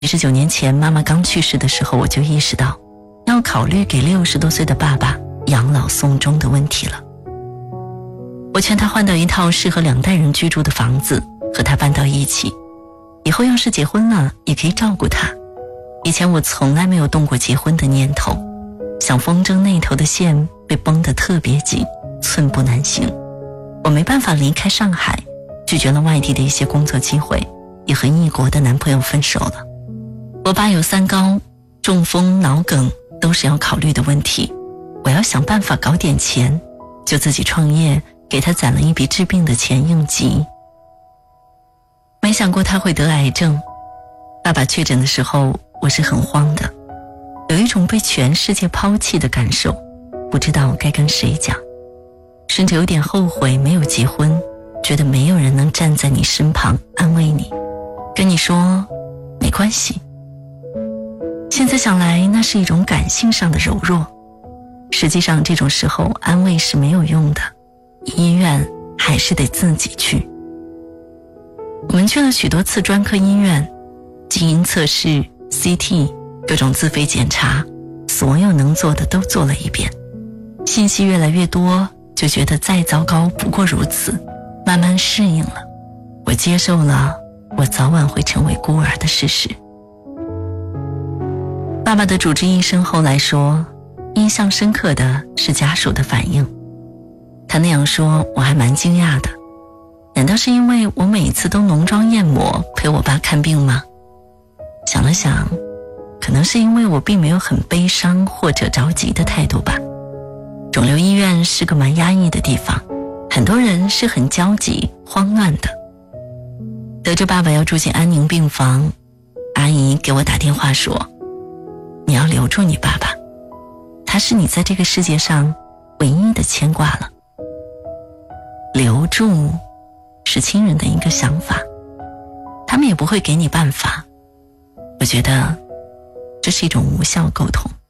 也是9年前妈妈刚去世的时候，我就意识到要考虑给60多岁的爸爸养老送终的问题了。我劝他换到一套适合2代人居住的房子，和他搬到一起，以后要是结婚了也可以照顾他。以前我从来没有动过结婚的念头，想风筝那头的线被绷得特别紧，寸步难行。我没办法离开上海，拒绝了外地的一些工作机会，也和异国的男朋友分手了。我爸有3高，中风、脑梗都是要考虑的问题，我要想办法搞点钱，就自己创业，给他攒了一笔治病的钱应急。没想过他会得癌症，爸爸确诊的时候我是很慌的，有一种被全世界抛弃的感受，不知道该跟谁讲，甚至有点后悔没有结婚，觉得没有人能站在你身旁安慰你，跟你说没关系。现在想来，那是一种感性上的柔弱，实际上这种时候安慰是没有用的，医院还是得自己去。我们去了许多次专科医院，基因测试、CT 各种自费检查，所有能做的都做了一遍。信息越来越多，就觉得再糟糕不过如此，慢慢适应了。我接受了我早晚会成为孤儿的事实。爸爸的主治医生后来说，印象深刻的是家属的反应。他那样说，我还蛮惊讶的。难道是因为我每次都浓妆艳抹陪我爸看病吗？想了想，可能是因为我并没有很悲伤或者着急的态度吧。肿瘤医院是个蛮压抑的地方，很多人是很焦急、慌乱的。得知爸爸要住进安宁病房，阿姨给我打电话说，你要留住你爸爸，他是你在这个世界上唯一的牵挂了。留住是亲人的一个想法，他们也不会给你办法。我觉得这是一种无效沟通。